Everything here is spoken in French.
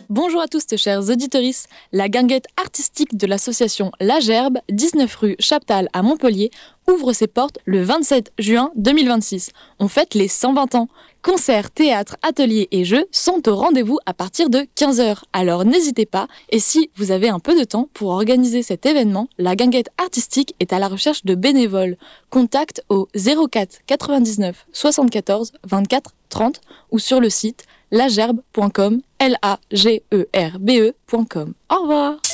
Bonjour à tous, chers auditorices. La guinguette artistique de l'association La Gerbe, 19 rue Chaptal à Montpellier, ouvre ses portes le 27 juin 2026. On fête les 120 ans. Concerts, théâtres, ateliers et jeux sont au rendez-vous à partir de 15h. Alors n'hésitez pas, et si vous avez un peu de temps pour organiser cet événement, la guinguette artistique est à la recherche de bénévoles. Contact au 04 99 74 24 30 ou sur le site lagerbe.com, lagerbe.com. Au revoir.